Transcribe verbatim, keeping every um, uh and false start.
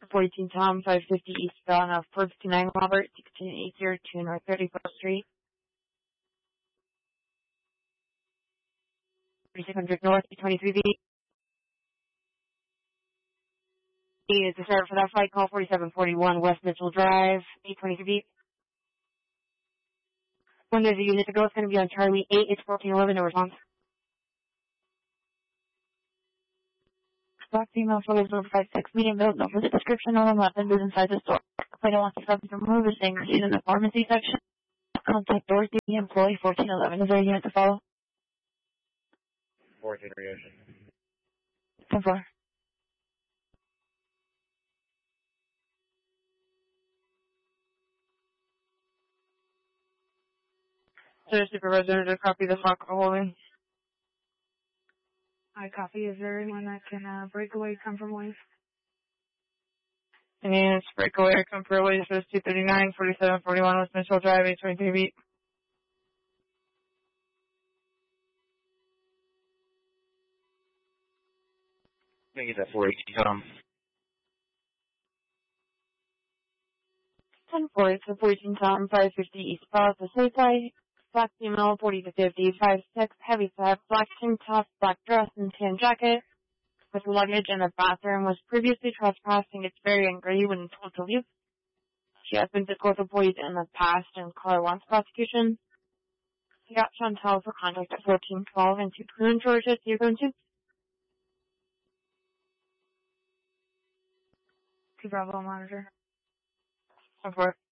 fourteen Tom, five fifty eastbound of four fifty-nine Robert, sixteen eight zero two North thirty-fourth Street. thirty-six hundred North, eight twenty-three B. Is the start for that flight, call forty-seven forty-one West Mitchell Drive, eight twenty-three B. When there's a unit to go, it's going to be on Charlie eight, it's fourteen eleven, no response. Black female, photos over five six, medium build, no further description, no one weapon is inside the store. If I don't want to subject to remove, is saying received in the pharmacy section. Contact Dorothy, employee fourteen eleven. Is there a unit to follow? fourteen reaction. ten four. Sir, supervisor, to copy the lock holding. I copy. Is there anyone that can uh, break away, come from ways? And it's breakaway, come for away, so it's two thirty-nine, forty-seven forty-one West Mitchell Drive, eight twenty-three B. Let me get that four eighteen Tom. ten four, it's a fourteen Tom, five fifty East Plaza, Safeway. Black female, forty to fifty, five six, heavy set, black tank top, black dress, and tan jacket. With luggage in the bathroom, was previously trespassing. It's very angry when told to leave. She has been physical with the boys in the past and caller wants prosecution. He got Chantel for contact at fourteen twelve and two Queen Georgia, you're going to? Two Bravo monitor. ten four.